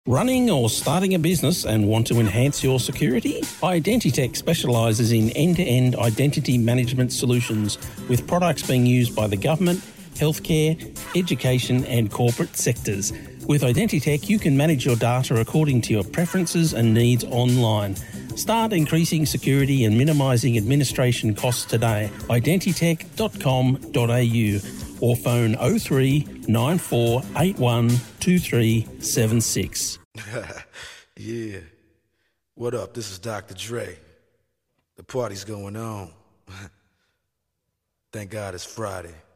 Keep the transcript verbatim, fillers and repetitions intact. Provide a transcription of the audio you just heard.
Running or starting a business and want to enhance your security? Identitech specialises in end-to-end identity management solutions with products being used by the government, healthcare, education and corporate sectors. With Identitech, you can manage your data according to your preferences and needs online. Start increasing security and minimising administration costs today. identitech dot com dot a u or phone oh three nine four eight one two three seven six. Yeah. What up? This is Doctor Dre. The party's going on. Thank God it's Friday.